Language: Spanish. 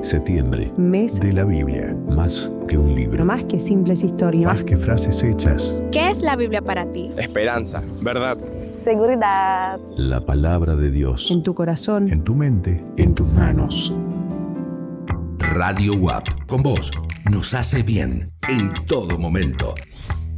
Septiembre. Mes de la Biblia. Más que un libro. Más que simples historias. Más que frases hechas. ¿Qué es la Biblia para ti? Esperanza, verdad, seguridad. La palabra de Dios. En tu corazón. En tu mente. En tus manos. Radio WAP. Con vos nos hace bien en todo momento.